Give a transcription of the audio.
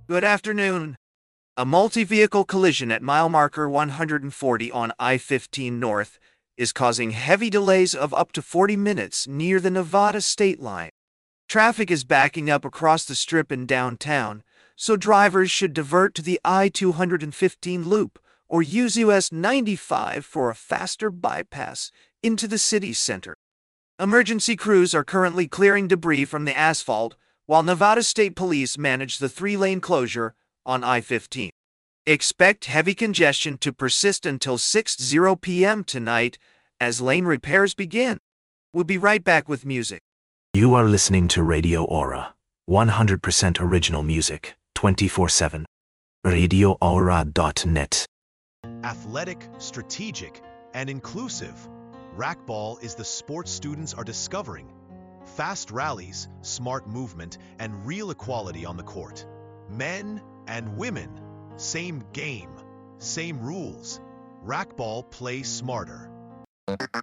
Good afternoon. A multi-vehicle collision at mile marker 140 on I-15 North is causing heavy delays of up to 40 minutes near the Nevada state line. Traffic is backing up across the strip in downtown, so drivers should divert to the I-215 loop or use US 95 for a faster bypass into the city center. Emergency crews are currently clearing debris from the asphalt while Nevada State Police manage the three-lane closure on I-15. Expect heavy congestion to persist until 6:00 p.m. tonight as lane repairs begin. We'll be right back with music. You are listening to Radio Aura, 100% original music, 24/7. RadioAura.net. Athletic, strategic, and inclusive, racquetball is the sport students are discovering. Fast rallies, smart movement, and real equality on the court. Men and women, same game, same rules. Racquetball, play smarter.